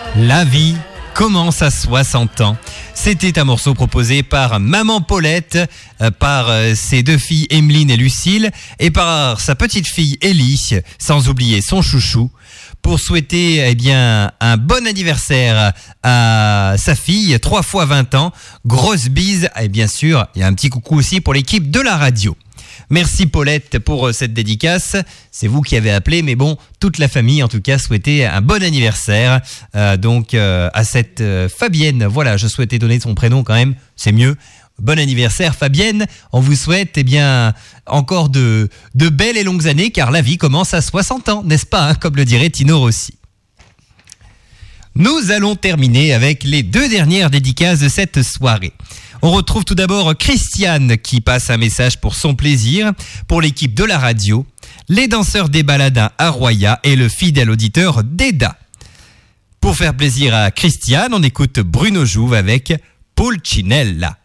La vie commence à 60 ans. C'était un morceau proposé par Maman Paulette, par ses deux filles Emeline et Lucille, et par sa petite fille Ellie, sans oublier son chouchou, pour souhaiter un bon anniversaire à sa fille, 3 fois 20 ans. Grosse bise, et bien sûr, il y a un petit coucou aussi pour l'équipe de la radio. Merci Paulette pour cette dédicace. C'est vous qui avez appelé, mais bon, toute la famille en tout cas souhaitait un bon anniversaire. À cette Fabienne, voilà, je souhaitais donner son prénom quand même, c'est mieux. Bon anniversaire Fabienne, on vous souhaite encore de belles et longues années, car la vie commence à 60 ans, n'est-ce pas, comme le dirait Tino Rossi. Nous allons terminer avec les 2 dernières dédicaces de cette soirée. On retrouve tout d'abord Christiane qui passe un message pour son plaisir, pour l'équipe de la radio, les danseurs des baladins à Roya et le fidèle auditeur d'Eda. Pour faire plaisir à Christiane, on écoute Bruno Jouve avec Pulcinella.